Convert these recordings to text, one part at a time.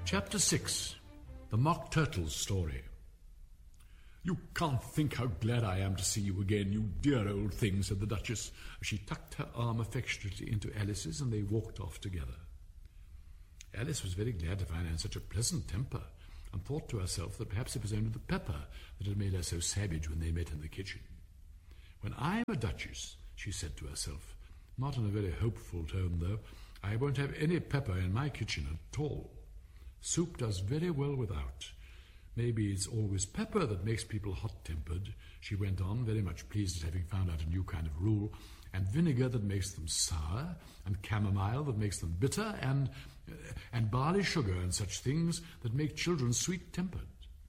Chapter 6. The Mock Turtle's Story. "You can't think how glad I am to see you again, you dear old thing," said the Duchess, as she tucked her arm affectionately into Alice's, and they walked off together. Alice was very glad to find her in such a pleasant temper, and thought to herself that perhaps it was only the pepper that had made her so savage when they met in the kitchen. "When I'm a duchess," she said to herself, not in a very hopeful tone though, "I won't have any pepper in my kitchen at all. Soup does very well without. Maybe it's always pepper that makes people hot-tempered," she went on, very much pleased at having found out a new kind of rule, "and vinegar that makes them sour, and chamomile that makes them bitter, and barley sugar and such things that make children sweet-tempered.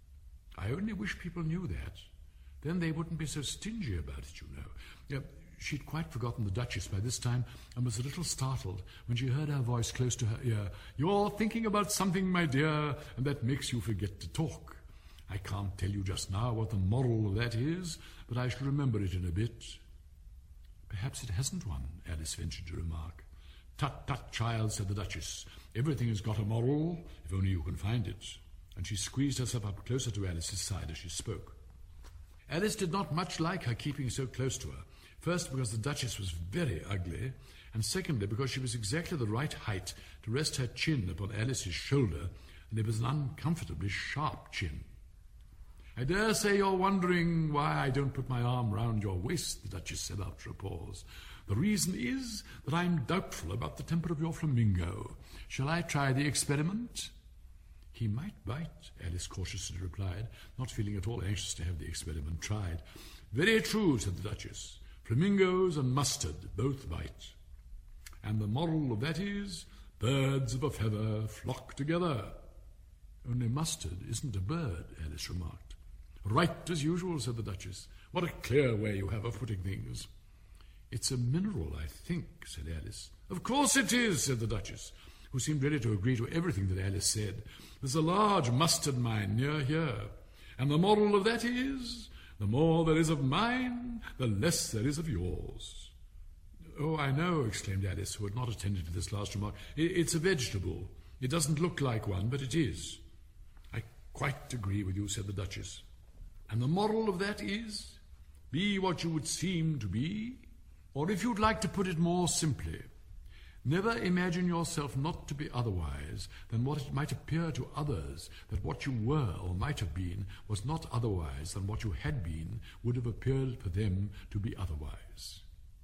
I only wish people knew that. Then they wouldn't be so stingy about it, you know." She'd quite forgotten the Duchess by this time, and was a little startled when she heard her voice close to her ear. "You're thinking about something, my dear, and that makes you forget to talk. I can't tell you just now what the moral of that is, but I shall remember it in a bit." "Perhaps it hasn't one," Alice ventured to remark. "Tut, tut, child," said the Duchess. "Everything has got a moral, if only you can find it." And she squeezed herself up closer to Alice's side as she spoke. Alice did not much like her keeping so close to her. First, because the Duchess was very ugly, and secondly, because she was exactly the right height to rest her chin upon Alice's shoulder, and it was an uncomfortably sharp chin. "I dare say you're wondering why I don't put my arm round your waist," the Duchess said after a pause. "The reason is that I'm doubtful about the temper of your flamingo. Shall I try the experiment?" "He might bite," Alice cautiously replied, not feeling at all anxious to have the experiment tried. "Very true," said the Duchess. "Flamingos and mustard both bite. And the moral of that is, birds of a feather flock together." "Only mustard isn't a bird," Alice remarked. "Right as usual," said the Duchess. "What a clear way you have of putting things." "It's a mineral, I think," said Alice. "Of course it is," said the Duchess, who seemed ready to agree to everything that Alice said. "There's a large mustard mine near here, and the moral of that is, the more there is of mine, the less there is of yours." "Oh, I know," exclaimed Alice, who had not attended to this last remark. It's a vegetable. It doesn't look like one, but it is." "I quite agree with you," said the Duchess. "And the moral of that is, be what you would seem to be, or if you'd like to put it more simply, never imagine yourself not to be otherwise than what it might appear to others that what you were or might have been was not otherwise than what you had been would have appeared for them to be otherwise."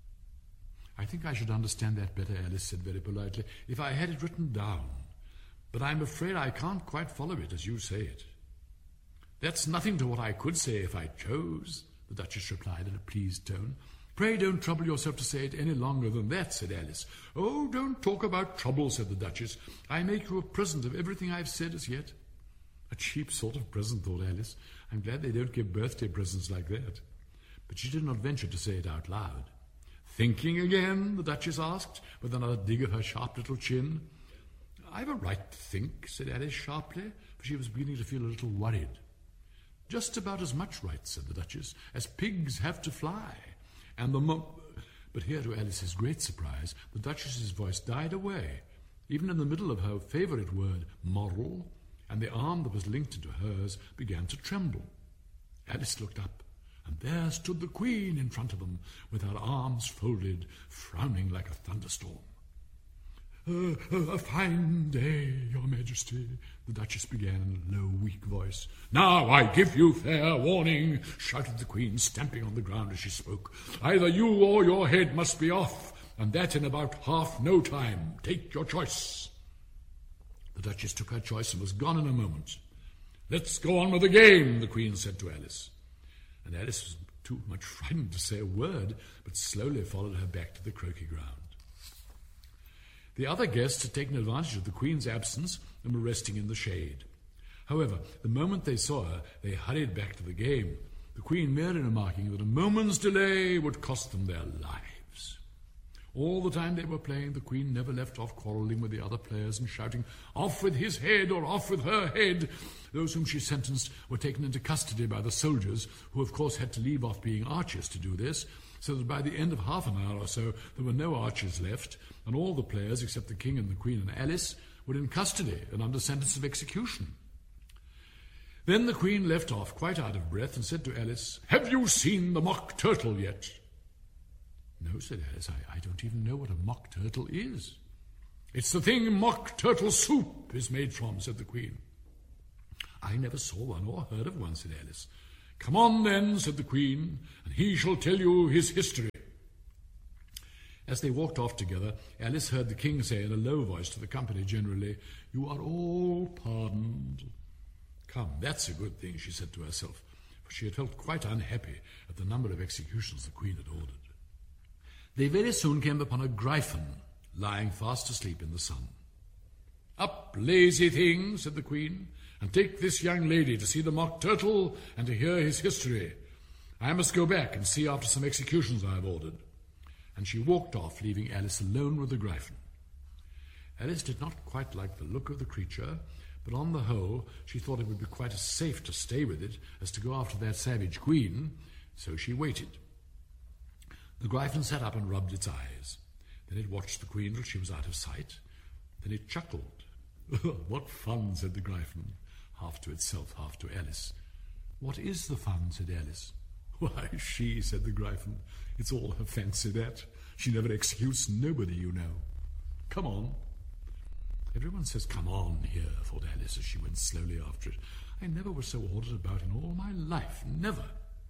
"I think I should understand that better," Alice said very politely, "if I had it written down. But I'm afraid I can't quite follow it as you say it." "That's nothing to what I could say if I chose," the Duchess replied in a pleased tone. "Pray don't trouble yourself to say it any longer than that," said Alice. "Oh, don't talk about trouble," said the Duchess. "I make you a present of everything I've said as yet." A cheap sort of present, thought Alice. I'm glad they don't give birthday presents like that. But she did not venture to say it out loud. "Thinking again?" the Duchess asked, with another dig of her sharp little chin. "I've a right to think," said Alice sharply, for she was beginning to feel a little worried. "Just about as much right," said the Duchess, "as pigs have to fly. And But here, to Alice's great surprise, the Duchess's voice died away, even in the middle of her favourite word, moral, and the arm that was linked into hers began to tremble. Alice looked up, and there stood the Queen in front of them, with her arms folded, frowning like a thunderstorm. A fine day, Your Majesty," the Duchess began in a low, weak voice. "Now I give you fair warning," shouted the Queen, stamping on the ground as she spoke. "Either you or your head must be off, and that in about half no time. Take your choice." The Duchess took her choice and was gone in a moment. "Let's go on with the game," the Queen said to Alice. And Alice was too much frightened to say a word, but slowly followed her back to the croquet ground. The other guests had taken advantage of the Queen's absence and were resting in the shade. However, the moment they saw her, they hurried back to the game, the Queen merely remarking that a moment's delay would cost them their lives. All the time they were playing, the Queen never left off quarrelling with the other players and shouting, "Off with his head," or "Off with her head." Those whom she sentenced were taken into custody by the soldiers, who of course had to leave off being archers to do this, so that by the end of half an hour or so there were no archers left, and all the players, except the King and the Queen and Alice, were in custody and under sentence of execution. Then the Queen left off, quite out of breath, and said to Alice, "Have you seen the Mock Turtle yet?" "No," said Alice, I don't even know what a Mock Turtle is." "It's the thing Mock Turtle soup is made from," said the Queen. "I never saw one or heard of one," said Alice. "Come on then," said the Queen, "and he shall tell you his history." As they walked off together, Alice heard the King say in a low voice to the company generally, "You are all pardoned." "Come, that's a good thing," she said to herself, for she had felt quite unhappy at the number of executions the Queen had ordered. They very soon came upon a Gryphon lying fast asleep in the sun. "Up, lazy thing," said the Queen, "and take this young lady to see the Mock Turtle and to hear his history. I must go back and see after some executions I have ordered." And she walked off, leaving Alice alone with the Gryphon. Alice did not quite like the look of the creature, but on the whole she thought it would be quite as safe to stay with it as to go after that savage Queen, so she waited. The Gryphon sat up and rubbed its eyes. Then it watched the Queen till she was out of sight. Then it chuckled. "What fun," said the Gryphon, half to itself, half to Alice. "What is the fun?" said Alice. "Why, she," said the Gryphon. "It's all her fancy, that. She never executes nobody, you know. Come on." "Everyone says 'come on' here," thought Alice as she went slowly after it. "I never was so ordered about in all my life, never."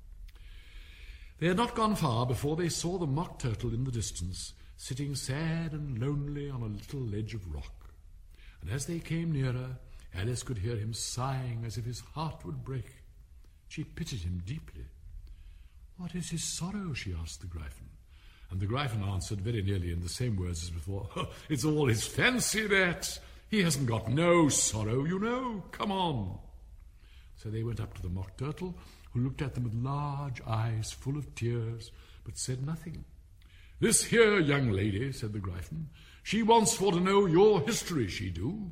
They had not gone far before they saw the Mock Turtle in the distance, sitting sad and lonely on a little ledge of rock. And as they came nearer, Alice could hear him sighing as if his heart would break. She pitied him deeply. "What is his sorrow?" she asked the Gryphon. And the Gryphon answered very nearly in the same words as before, "It's all his fancy, that. He hasn't got no sorrow, you know. Come on." So they went up to the Mock Turtle, who looked at them with large eyes full of tears, but said nothing. "This here young lady," said the Gryphon, "she wants for to know your history, she do."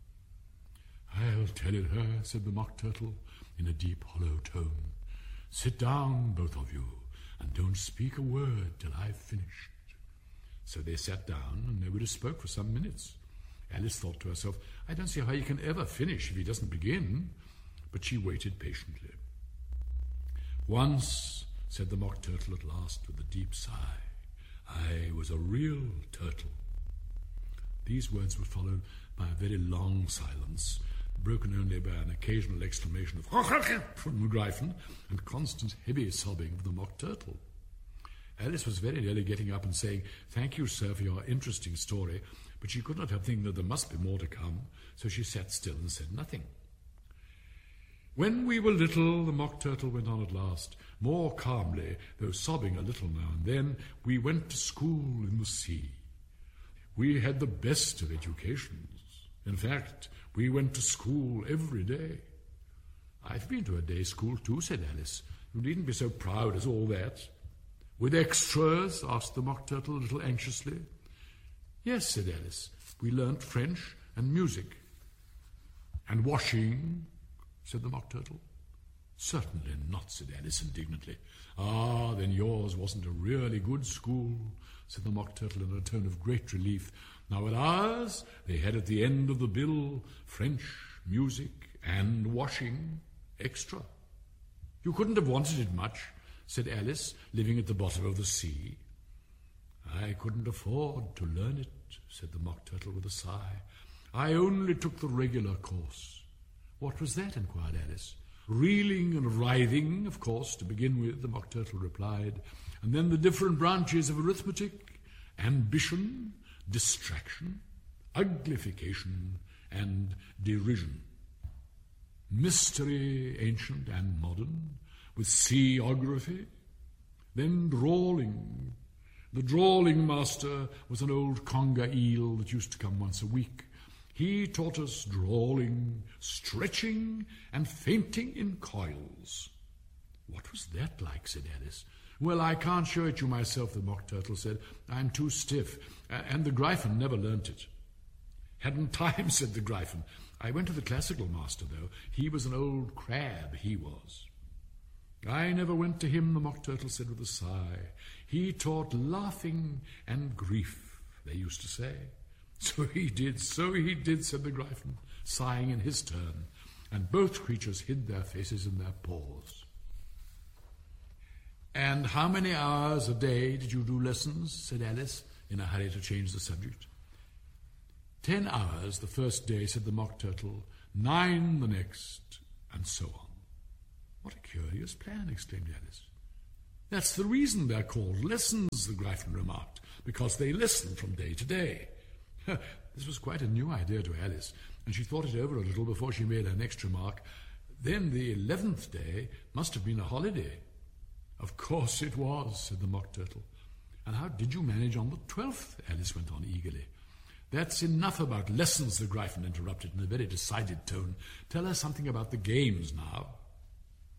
"I'll tell it her," said the Mock Turtle, in a deep, hollow tone. "Sit down, both of you, and don't speak a word till I've finished." So they sat down, and nobody spoke for some minutes. Alice thought to herself, "I don't see how he can ever finish if he doesn't begin." But she waited patiently. "Once," said the Mock Turtle at last with a deep sigh, "I was a real turtle." These words were followed by a very long silence, broken only by an occasional exclamation of from the Gryphon and constant heavy sobbing of the Mock Turtle. Alice was very nearly getting up and saying, "Thank you, sir, for your interesting story," but she could not help thinking that there must be more to come, so she sat still and said nothing. "When we were little," the Mock Turtle went on at last, more calmly, though sobbing a little now and then, "we went to school in the sea. We had the best of educations. In fact, we went to school every day." "I've been to a day school too," said Alice. "You needn't be so proud as all that." "With extras?" asked the Mock Turtle a little anxiously. "Yes," said Alice. "We learnt French and music." "And washing?" said the Mock Turtle. "Certainly not," said Alice indignantly. "Ah, then yours wasn't a really good school," said the Mock Turtle in a tone of great relief. "Now at ours, they had at the end of the bill French, music, and washing, extra." "You couldn't have wanted it much," said Alice, living at the bottom of the sea. "I couldn't afford to learn it," said the Mock Turtle with a sigh. "I only took the regular course." "What was that?" inquired Alice. "Reeling and writhing, of course, to begin with," the Mock Turtle replied, "and then the different branches of arithmetic, ambition, distraction, uglification, and derision. Mystery, ancient and modern, with seaography. Then drawling. The drawling master was an old conger eel that used to come once a week. He taught us drawling, stretching, and fainting in coils." "What was that like?" said Alice. "Well, I can't show it you myself," the Mock Turtle said. "I'm too stiff, and the Gryphon never learnt it." "Hadn't time," said the Gryphon. "I went to the classical master, though. He was an old crab, he was." "I never went to him," the Mock Turtle said with a sigh. "He taught laughing and grief, they used to say. So he did, said the Gryphon, sighing in his turn, and both creatures hid their faces in their paws. And how many hours a day did you do lessons? Said Alice, in a hurry to change the subject. 10 hours the first day, said the Mock Turtle, 9 the next, and so on. What a curious plan, exclaimed Alice. That's the reason they're called lessons, the Gryphon remarked, because they listen from day to day. This was quite a new idea to Alice, and she thought it over a little before she made her next remark. Then the 11th day must have been a holiday. Of course it was, said the Mock Turtle. And how did you manage on the 12th? Alice went on eagerly. That's enough about lessons, the Gryphon interrupted in a very decided tone. Tell us something about the games now.